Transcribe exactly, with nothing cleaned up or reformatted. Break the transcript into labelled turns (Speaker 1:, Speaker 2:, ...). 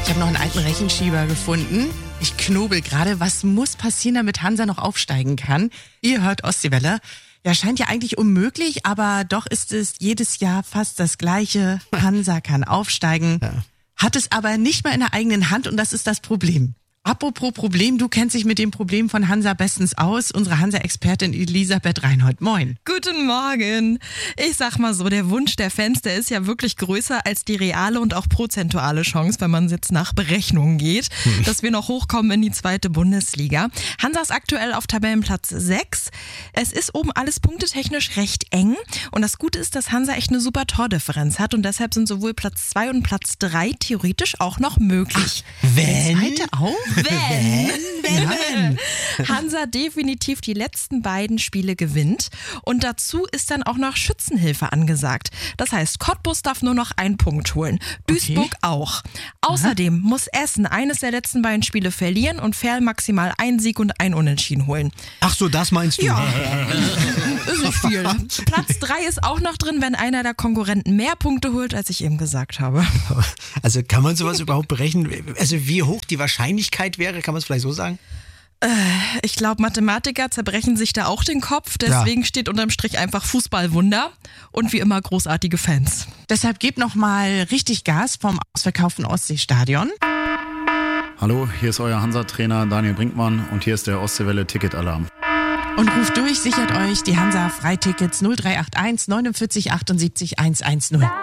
Speaker 1: Ich habe noch einen alten Rechenschieber gefunden. Ich knobel gerade, was muss passieren, damit Hansa noch aufsteigen kann? Ihr hört Ostseewelle. Ja, scheint ja eigentlich unmöglich, aber doch ist es jedes Jahr fast das Gleiche. Hansa kann aufsteigen, ja. Hat es aber nicht mehr in der eigenen Hand und das ist das Problem. Apropos Problem, du kennst dich mit dem Problem von Hansa bestens aus. Unsere Hansa-Expertin Elisabeth Reinhold, moin.
Speaker 2: Guten Morgen. Ich sag mal so, der Wunsch der Fans, der ist ja wirklich größer als die reale und auch prozentuale Chance, wenn man jetzt nach Berechnungen geht, hm. dass wir noch hochkommen in die zweite Bundesliga. Hansa ist aktuell auf Tabellenplatz sechs. Es ist oben alles punktetechnisch recht eng. Und das Gute ist, dass Hansa echt eine super Tordifferenz hat und deshalb sind sowohl Platz zwei und Platz drei theoretisch auch noch möglich.
Speaker 1: Ach, wenn? Zweite auch?
Speaker 2: Wenn, wenn, wenn Hansa definitiv die letzten beiden Spiele gewinnt und dazu ist dann auch noch Schützenhilfe angesagt. Das heißt, Cottbus darf nur noch einen Punkt holen, Duisburg okay. auch. Außerdem Aha. muss Essen eines der letzten beiden Spiele verlieren und Ferl maximal einen Sieg und ein Unentschieden holen.
Speaker 3: Ach so, das meinst du?
Speaker 2: Ja, ist nicht viel. Platz drei ist auch noch drin, wenn einer der Konkurrenten mehr Punkte holt, als ich eben gesagt habe.
Speaker 3: Also kann man sowas überhaupt berechnen? Also wie hoch die Wahrscheinlichkeit wäre, kann man es vielleicht so sagen?
Speaker 2: Äh, ich glaube, Mathematiker zerbrechen sich da auch den Kopf. Deswegen ja. steht unterm Strich einfach Fußballwunder und wie immer großartige Fans.
Speaker 1: Deshalb gebt noch mal richtig Gas vom ausverkauften Ostseestadion.
Speaker 4: Hallo, hier ist euer Hansa-Trainer Daniel Brinkmann und hier ist der Ostseewelle-Ticket-Alarm.
Speaker 1: Und ruft durch, sichert euch die Hansa-Freitickets null drei acht eins neunundvierzig achtundsiebzig hundertzehn.